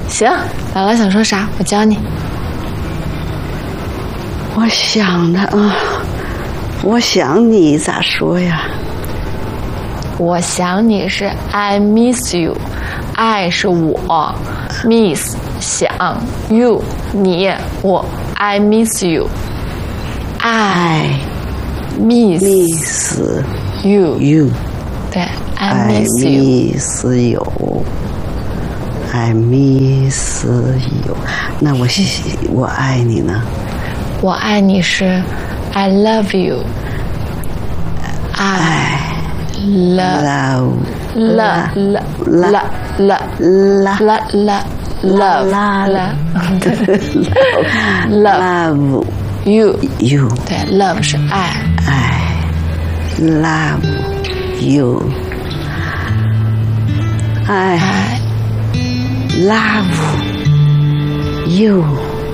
行，姥姥想说啥，我教你。 我想的啊，我想你咋说呀？ 我想你是 I miss you， I 是我 ，miss 想 you 你我 I miss you，I miss you， 对 I miss you。I miss you， 那我爱你呢？ 我爱你是 I love you，I love you， 对 love 是爱 love you， I love you。